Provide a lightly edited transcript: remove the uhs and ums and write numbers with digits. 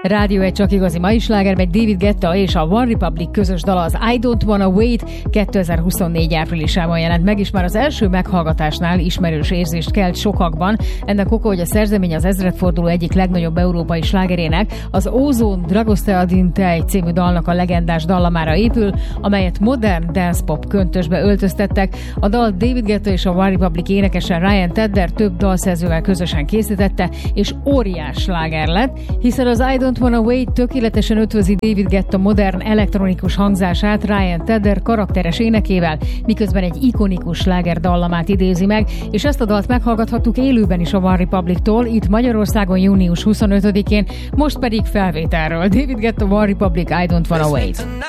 Rádió egy csak igazi mai sláger, meg David Guetta és a One Republic közös dala, az I Don't Wanna Wait 2024 áprilisában jelent meg, és már az első meghallgatásnál ismerős érzést kelt sokakban. Ennek oka, hogy a szerzemény az ezredforduló egyik legnagyobb európai slágerének, az Ozone Dragostea din Tei című dalnak a legendás dallamára épül, amelyet modern dance pop köntösbe öltöztettek. A dal David Guetta és a One Republic énekesen Ryan Tedder több dalszerzővel közösen készítette, és óriás sláger lett, hiszen az I Don't Wanna Wait tökéletesen ötvözi David Guetta modern elektronikus hangzását Ryan Tedder karakteres énekével, miközben egy ikonikus sláger dallamát idézi meg, és ezt a dalt meghallgathattuk élőben is a One Republic-tól, itt Magyarországon június 25-én, most pedig felvételről. David Guetta, One Republic, I Don't Wanna Wait.